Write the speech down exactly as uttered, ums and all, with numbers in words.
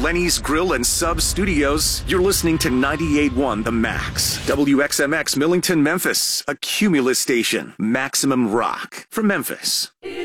Lenny's Grill and Sub Studios, you're listening to ninety-eight point one The Max. W X M X Millington, Memphis, a Cumulus station. Maximum rock from Memphis.